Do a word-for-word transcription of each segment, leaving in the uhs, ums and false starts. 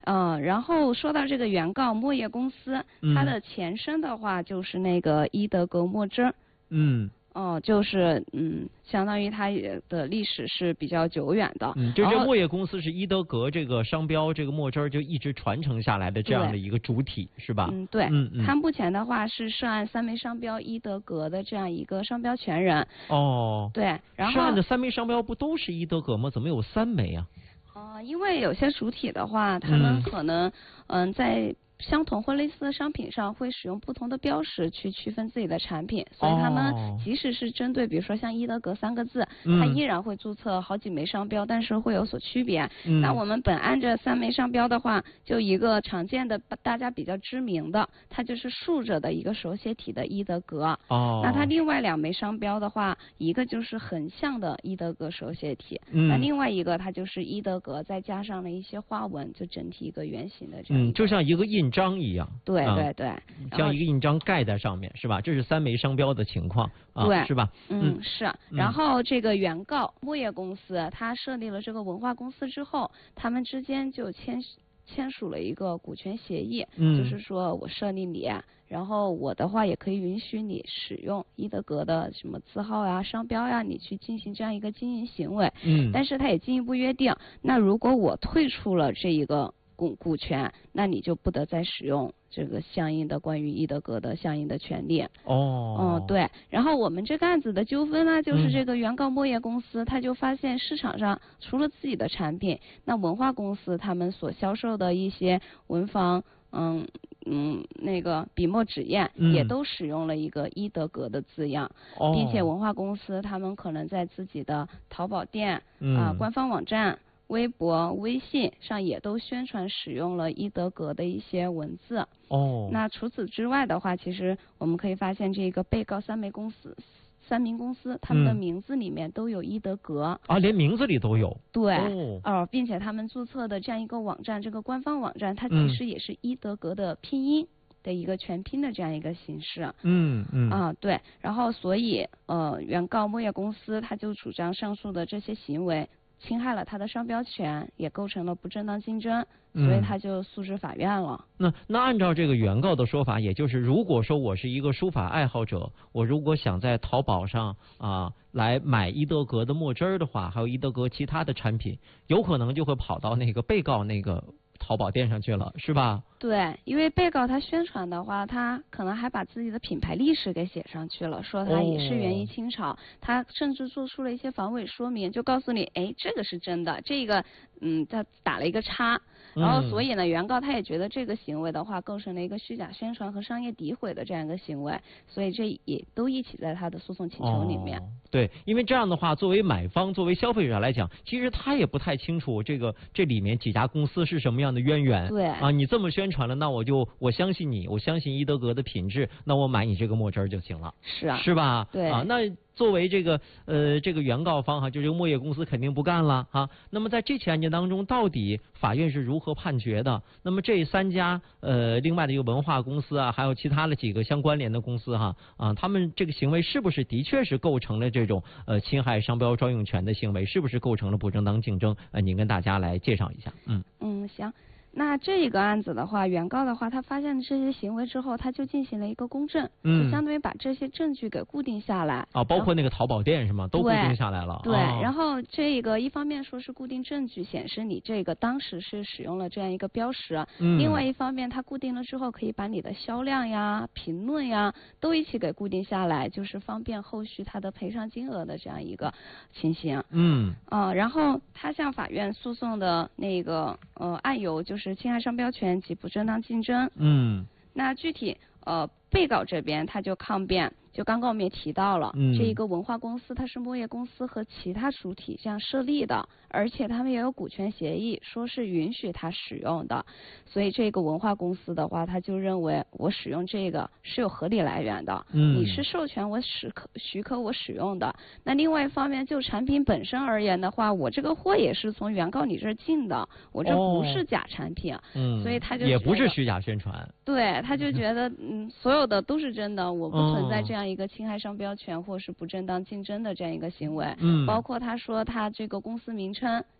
嗯、呃，然后说到这个原告墨业公司， 嗯、 它的前身的话就是那个伊德格墨汁。 嗯。 哦、呃，就是嗯，相当于它的历史是比较久远的。 嗯，就这墨业公司是伊德格这个商标，这个墨汁儿就一直传承下来的这样的一个主体，是吧？ 嗯，对。 嗯嗯。 它目前的话是涉案三枚商标伊德格的这样一个商标权人。 哦。 对，然后涉案的三枚商标不都是伊德格吗？怎么有三枚啊？ 哦、呃，因为有些主体的话，他们可能嗯、呃、在相同或类似的商品上会使用不同的标识去区分自己的产品，所以他们即使是针对比如说像伊德格三个字， 嗯、 它依然会注册好几枚商标，但是会有所区别。 嗯、 那我们本案这三枚商标的话，就一个常见的大家比较知名的，它就是竖着的一个手写体的伊德格。 哦。 那它另外两枚商标的话，一个就是横向的伊德格手写体， 嗯、 那另外一个它就是伊德格再加上了一些花纹，就整体一个圆形的这样。 嗯，就像一个印章一样。 对对对， 像一个印章盖在上面，是吧？这是三枚商标的情况啊， 对， 是吧？ 嗯，嗯是。然后这个原告墨业公司，它设立了这个文化公司之后，他们之间就签签署了一个股权协议， 嗯， 就是说我设立你，然后我的话也可以允许你使用伊德格的什么字号呀、商标呀，你去进行这样一个经营行为。 嗯， 但是它也进一步约定，那如果我退出了这一个股股权，那你就不得再使用这个相应的关于伊德格的相应的权利。 哦， 嗯，对。然后我们这个案子的纠纷呢，就是这个原告墨业公司，他就发现市场上除了自己的产品，那文化公司他们所销售的一些文房，嗯嗯，那个笔墨纸砚、 嗯、 也都使用了一个伊德格的字样， 哦、 并且文化公司他们可能在自己的淘宝店啊、 嗯呃、官方网站、微博、微信上也都宣传使用了伊德格的一些文字。 哦。 那除此之外的话，其实我们可以发现，这个被告三枚公司、三名公司，他们的名字里面都有伊德格。 嗯、啊，连名字里都有。 对。 哦、 呃，并且他们注册的这样一个网站，这个官方网站，它其实也是伊德格的拼音的一个全拼的这样一个形式。 嗯嗯。 啊，对。然后，所以呃，原告墨业公司他就主张上述的这些行为侵害了他的商标权，也构成了不正当竞争，所以他就诉至法院了。 嗯、那那按照这个原告的说法，也就是如果说我是一个书法爱好者，我如果想在淘宝上啊来买伊德格的墨汁儿的话，还有伊德格其他的产品，有可能就会跑到那个被告那个淘宝店上去了，是吧？ 对，因为被告他宣传的话，他可能还把自己的品牌历史给写上去了，说他也是源于清朝，哦、他甚至做出了一些防伪说明，就告诉你，哎，这个是真的，这个，嗯，他打了一个叉。然后，所以呢，原告他也觉得这个行为的话，构成了一个虚假宣传和商业诋毁的这样一个行为，所以这也都一起在他的诉讼请求里面。 哦、对，因为这样的话，作为买方、作为消费者来讲，其实他也不太清楚这个这里面几家公司是什么样的渊源。 对啊，你这么宣传了，那我就我相信你，我相信伊德格的品质，那我买你这个墨汁儿就行了。 是啊， 是吧？ 对啊，那作为这个呃这个原告方哈，就这个墨业公司肯定不干了哈。那么在这起案件当中，到底法院是如何判决的？那么这三家呃另外的一个文化公司啊，还有其他的几个相关联的公司哈啊，他们这个行为是不是的确是构成了这种呃侵害商标专用权的行为？是不是构成了不正当竞争？呃，您跟大家来介绍一下。嗯嗯，行。那这个案子的话，原告的话，他发现了这些行为之后，他就进行了一个公证， 嗯， 就相当于把这些证据给固定下来。 啊，包括那个淘宝店是吗？都固定下来了。 对， 哦、 然后这个一方面说是固定证据，显示你这个当时是使用了这样一个标识， 嗯， 另外一方面，它固定了之后，可以把你的销量呀、评论呀都一起给固定下来，就是方便后续它的赔偿金额的这样一个情形。 嗯， 啊、呃，然后他向法院诉讼的那个呃案由就是侵害商标权及不正当竞争。 嗯， 那具体呃被告这边他就抗辩，就刚刚我们也提到了， 嗯， 这一个文化公司它是墨业公司和其他主体这样设立的，而且他们也有股权协议，说是允许他使用的，所以这个文化公司的话，他就认为我使用这个是有合理来源的， 嗯， 你是授权我许可许可我使用的。那另外一方面，就产品本身而言的话，我这个货也是从原告你这儿进的，我这不是假产品， 嗯， 所以他就也不是虚假宣传， 对，他就觉得嗯，所有的都是真的，我不存在哦这样一个侵害商标权或是不正当竞争的这样一个行为， 嗯， 包括他说他这个公司名称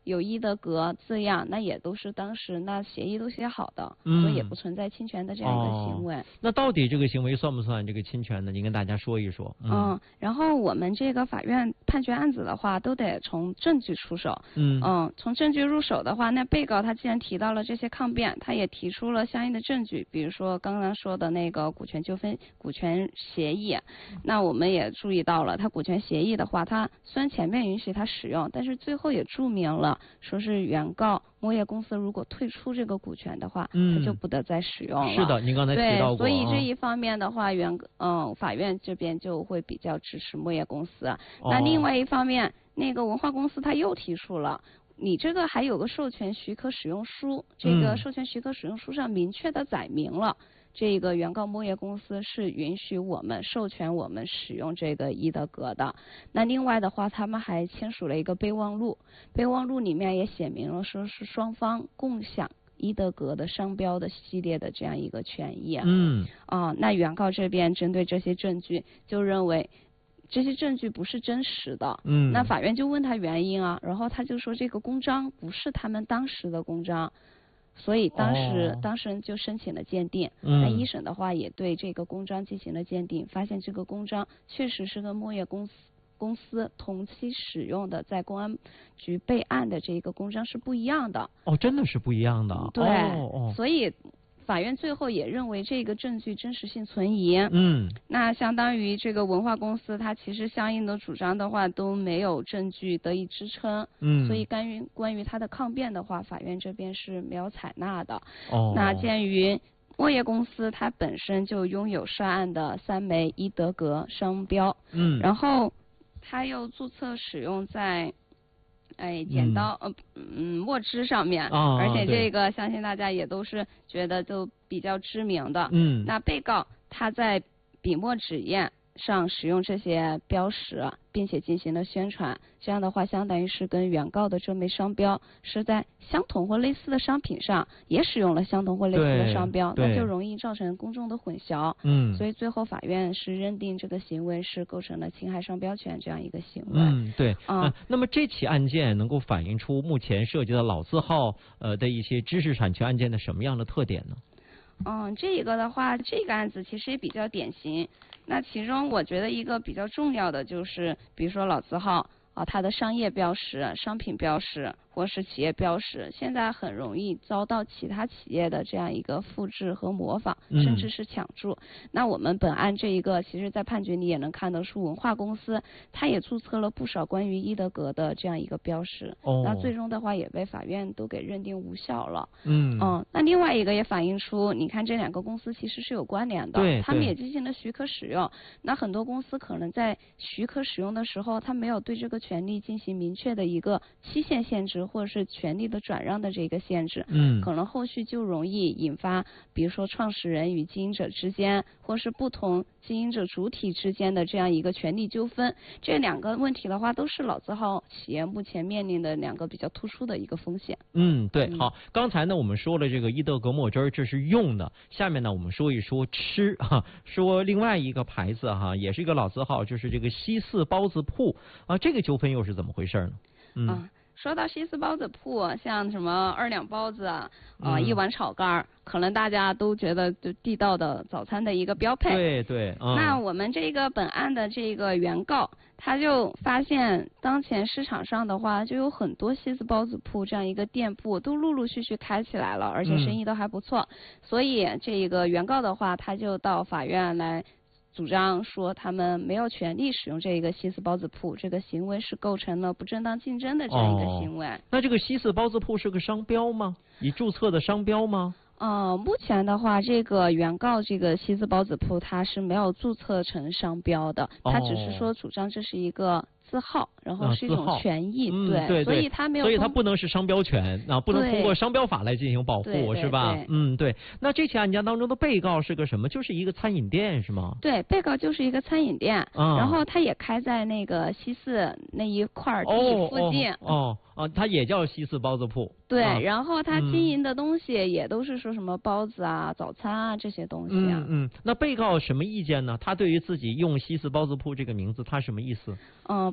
有伊德格字样，那也都是当时那协议都写好的， 嗯、 所以也不存在侵权的这样一个行为。 哦、那到底这个行为算不算这个侵权呢？您跟大家说一说。嗯， 嗯然后我们这个法院判决案子的话，都得从证据出手。 嗯嗯，从证据入手的话，那被告他既然提到了这些抗辩，他也提出了相应的证据，比如说刚刚说的那个股权纠纷、股权协议。那我们也注意到了，他股权协议的话，他虽然前面允许他使用，但是最后也注明了，说是原告墨业公司如果退出这个股权的话， 嗯、 他就不得再使用了。 是的，您刚才提到过。 对，所以这一方面的话，原嗯法院这边就会比较支持墨业公司。 哦、 那另外一方面，那个文化公司他又提出了，你这个还有个授权许可使用书，这个授权许可使用书上明确的载明了。嗯这个原告墨业公司是允许我们授权我们使用这个伊德格的。那另外的话，他们还签署了一个备忘录，备忘录里面也写明了，说是双方共享伊德格的商标的系列的这样一个权益。 嗯。 啊，那原告这边针对这些证据，就认为这些证据不是真实的。 嗯。 那法院就问他原因啊，然后他就说这个公章不是他们当时的公章。所以当时、 哦、 当事人就申请了鉴定， 嗯、 那一审的话也对这个公章进行了鉴定，发现这个公章确实是跟墨业公司公司同期使用的在公安局备案的这个公章是不一样的。 哦，真的是不一样的。 对， 哦哦、 所以法院最后也认为这个证据真实性存疑。 嗯， 那相当于这个文化公司它其实相应的主张的话都没有证据得以支撑。 嗯， 所以关于关于它的抗辩的话，法院这边是没有采纳的。 哦， 那鉴于墨业公司它本身就拥有涉案的三枚伊德格商标， 嗯， 然后它又注册使用在哎，剪刀、嗯、呃嗯墨汁上面、 哦、 而且这个相信大家也都是觉得都比较知名的。 嗯， 那被告他在笔墨纸砚上使用这些标识，并且进行了宣传，这样的话相当于是跟原告的这枚商标是在相同或类似的商品上也使用了相同或类似的商标，那就容易造成公众的混淆。 嗯， 所以最后法院是认定这个行为是构成了侵害商标权这样一个行为。 嗯，对。 啊、 呃，那么这起案件能够反映出目前涉及的老字号呃的一些知识产权案件的什么样的特点呢？ 嗯，这个的话，这个案子其实也比较典型。那其中我觉得一个比较重要的就是，比如说老字号啊，它的商业标识、商品标识或是企业标识，现在很容易遭到其他企业的这样一个复制和模仿，甚至是抢注。嗯、那我们本案这一个，其实在判决里也能看得出，文化公司它也注册了不少关于伊德格的这样一个标识。 哦。 那最终的话也被法院都给认定无效了。 嗯。 嗯，那另外一个也反映出，你看这两个公司其实是有关联的， 对， 他们也进行了许可使用。那很多公司可能在许可使用的时候，他没有对这个权利进行明确的一个期限限制，或者是权利的转让的这个限制。 嗯， 可能后续就容易引发，比如说创始人与经营者之间，或是不同经营者主体之间的这样一个权利纠纷。这两个问题的话，都是老字号企业目前面临的两个比较突出的一个风险。 嗯，对，嗯、好，刚才呢我们说了这个伊德格墨汁儿，这是用的。下面呢我们说一说吃哈，说另外一个牌子哈，也是一个老字号，就是这个西四包子铺啊，这个纠纷又是怎么回事呢？嗯。 啊说到西四包子铺，像什么二两包子啊，啊、 嗯、 一碗炒肝，可能大家都觉得就地道的早餐的一个标配。 对对。嗯、 那我们这个本案的这个原告，他就发现当前市场上的话，就有很多西四包子铺这样一个店铺都陆陆续续开起来了，而且生意都还不错。嗯、所以这个原告的话，他就到法院来主张说他们没有权利使用这个西四包子铺，这个行为是构成了不正当竞争的这样一个行为。 哦、那这个西四包子铺是个商标吗？已注册的商标吗？ 呃，目前的话，这个原告这个西四包子铺它是没有注册成商标的，它只是说主张这是一个字号，然后是一种权益， 嗯、 对, 对, 对， 所以它没有， 所以它不能是商标权啊，不能通过商标法来进行保护，是吧？嗯，对。那这起案件当中的被告是个什么？就是一个餐饮店，是吗？ 对，被告就是一个餐饮店， 嗯、 然后他也开在那个西四那一块地附近。 哦哦哦啊，它也叫西四包子铺。 对， 啊、 然后他经营的东西也都是说什么包子啊、早餐啊这些东西啊。 嗯嗯，那被告什么意见呢？他对于自己用西四包子铺这个名字，他什么意思？ 嗯、呃，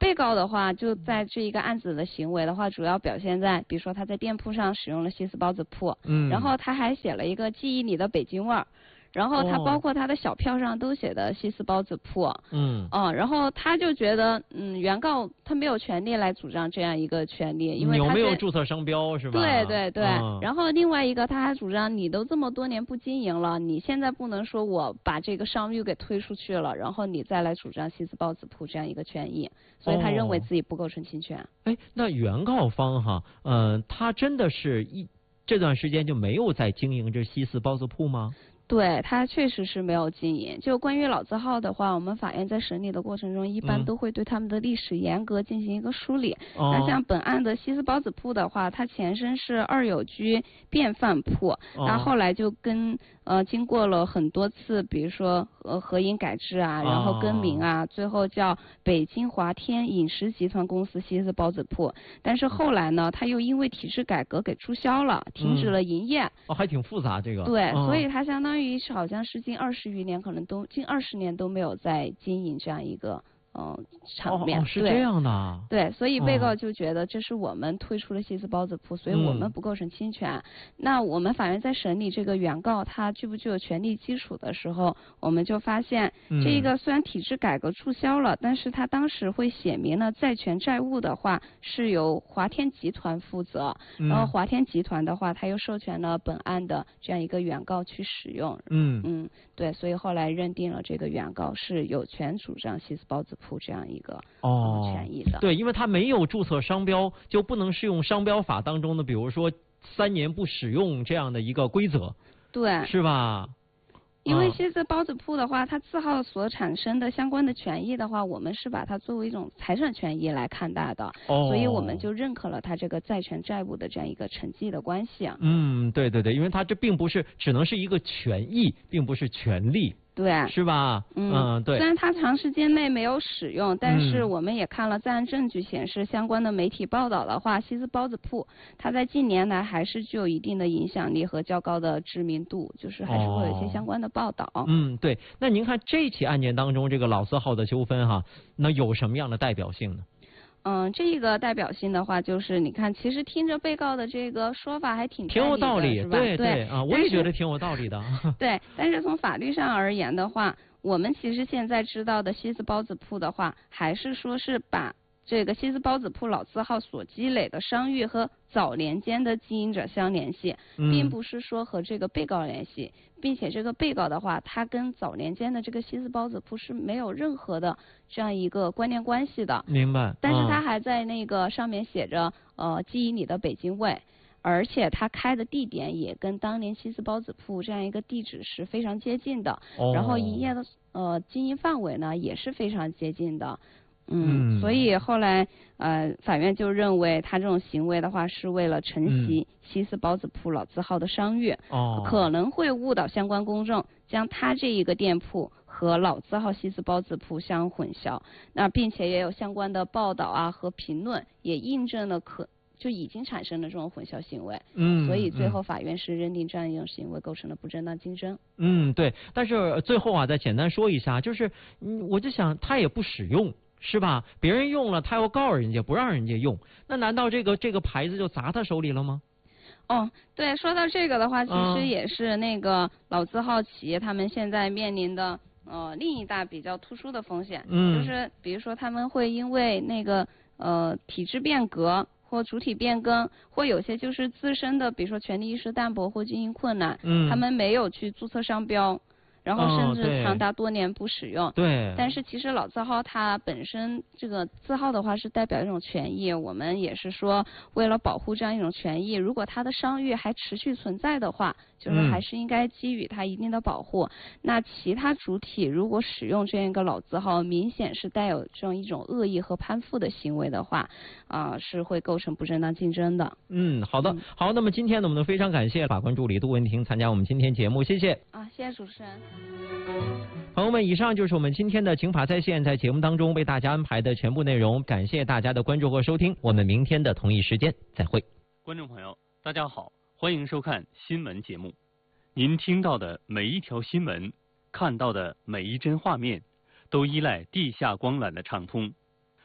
被告的话，就在这一个案子的行为的话，主要表现在，比如说他在店铺上使用了西斯包子铺， 嗯， 然后他还写了一个记忆里的北京味儿。然后他包括他的小票上都写的西斯包子铺， 嗯， 嗯，然后他就觉得，嗯，原告他没有权利来主张这样一个权利，因为他有没有注册商标是吧？ 对对对、 嗯。 然后另外一个他还主张，你都这么多年不经营了，你现在不能说我把这个商誉给推出去了，然后你再来主张西斯包子铺这样一个权益，所以他认为自己不构成侵权。 哎、哦，那原告方哈，嗯、呃，他真的是一这段时间就没有在经营这西斯包子铺吗？ 对，他确实是没有经营。就关于老字号的话，我们法院在审理的过程中，一般都会对他们的历史严格进行一个梳理。嗯、那像本案的西斯包子铺的话，它前身是二友居便饭铺，哦、然后后来就跟呃经过了很多次，比如说呃合营改制啊，然后更名啊，哦、最后叫北京华天饮食集团公司西斯包子铺。但是后来呢，他又因为体制改革给注销了，停止了营业。 嗯、哦，还挺复杂这个。 对， 嗯、 所以它相当于。是好像是近二十余年，可能都近二十年都没有在经营这样一个嗯、呃、场面。 哦，是这样的。 对，所以被告就觉得这是我们推出了西斯包子铺，所以我们不构成侵权。嗯、那我们法院在审理这个原告他具不具有权利基础的时候，我们就发现这一个虽然体制改革注销了，嗯、但是他当时会写明了债权债务的话是由华天集团负责，嗯、然后华天集团的话他又授权了本案的这样一个原告去使用。 嗯嗯，对，所以后来认定了这个原告是有权主张西斯包子铺这样一个哦、 嗯、权益的。 对，因为他没有注册商标，就不能适用商标法当中的，比如说三年不使用这样的一个规则。 对， 是吧？ 因为西斯包子铺的话，它字号所产生的相关的权益的话，我们是把它作为一种财产权益来看待的， 哦、 所以我们就认可了它这个债权债务的这样一个承继的关系啊。 嗯，对对对，因为它这并不是只能是一个权益，并不是权利。 对， 是吧？ 嗯， 嗯，对。 虽然它长时间内没有使用，但是我们也看了在案证据显示，相关的媒体报道的话，西斯包子铺它在近年来还是具有一定的影响力和较高的知名度，就是还是会有一些相关的报道。 哦、嗯，对。那您看这起案件当中，这个老字号的纠纷哈，那有什么样的代表性呢？ 嗯，这个代表性的话，就是你看，其实听着被告的这个说法还挺挺有道理， 是吧？ 对对啊，我也觉得挺有道理的。 对，但是从法律上而言的话，我们其实现在知道的西斯包子铺的话，还是说是把这个西斯包子铺老字号所积累的商誉和早年间的经营者相联系，并不是说和这个被告联系，嗯、并且这个被告的话，他跟早年间的这个西斯包子铺是没有任何的这样一个关联关系的。 明白。 但是他还在那个上面写着、嗯、呃记忆里的北京味。而且他开的地点也跟当年西斯包子铺这样一个地址是非常接近的， 哦、 然后营业的呃经营范围呢也是非常接近的，嗯，嗯所以后来呃法院就认为他这种行为的话是为了承袭西斯包子铺老字号的商誉， 哦、 可能会误导相关公众，将他这一个店铺和老字号西斯包子铺相混淆，那并且也有相关的报道啊和评论也印证了可。就已经产生了这种混淆行为， 嗯， 所以最后法院是认定这样一种行为构成了不正当竞争。 嗯，对。但是最后啊，再简单说一下，就是嗯，我就想他也不使用，是吧？别人用了，他要告人家，不让人家用，那难道这个这个牌子就砸他手里了吗？ 哦，对，说到这个的话，其实也是那个老字号企业他们现在面临的呃另一大比较突出的风险， 嗯， 就是比如说他们会因为那个呃体制变革。或主体变更，或有些就是自身的，比如说权利意识淡薄或经营困难， 嗯， 他们没有去注册商标，然后甚至长达多年不使用。 哦、对。 但是其实老字号它本身这个字号的话是代表一种权益，我们也是说为了保护这样一种权益，如果它的商誉还持续存在的话，就是还是应该给予它一定的保护。嗯、那其他主体如果使用这样一个老字号，明显是带有这种一种恶意和攀附的行为的话，啊、呃，是会构成不正当竞争的。 嗯，好的，嗯、好，那么今天呢，我们非常感谢法官助理杜文婷参加我们今天节目，谢谢。 啊，谢谢主持人。 朋友们，以上就是我们今天的刑法在线在节目当中为大家安排的全部内容，感谢大家的关注和收听，我们明天的同一时间再会。 观众朋友，大家好，欢迎收看新闻节目。您听到的每一条新闻，看到的每一帧画面，都依赖地下光缆的畅通。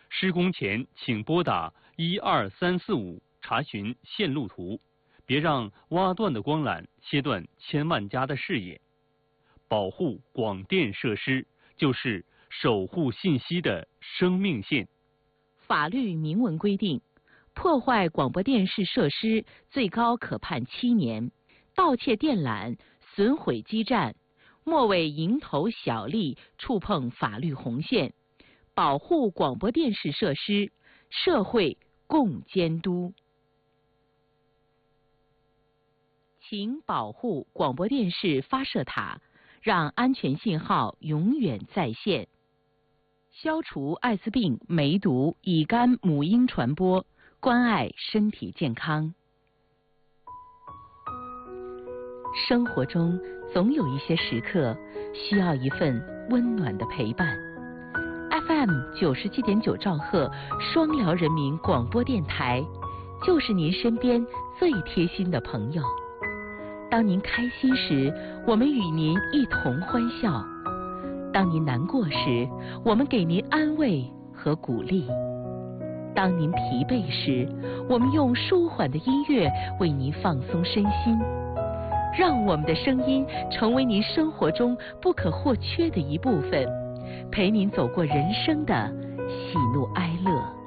施工前请拨打一二三四五查询线路图，别让挖断的光缆切断千万家的视野。保护广电设施就是守护信息的生命线。 法律明文规定，破坏广播电视设施最高可判七年，盗窃电缆、损毁基站，莫为蝇头小利触碰法律红线。保护广播电视设施，社会共监督。请保护广播电视发射塔，让安全信号永远在线。消除艾滋病、梅毒、乙肝、母婴传播，关爱身体健康。生活中总有一些时刻需要一份温暖的陪伴。F M 九十七点九兆赫双辽人民广播电台，就是您身边最贴心的朋友。当您开心时，我们与您一同欢笑；当您难过时，我们给您安慰和鼓励；当您疲惫时，我们用舒缓的音乐为您放松身心。让我们的声音成为您生活中不可或缺的一部分，陪您走过人生的喜怒哀乐。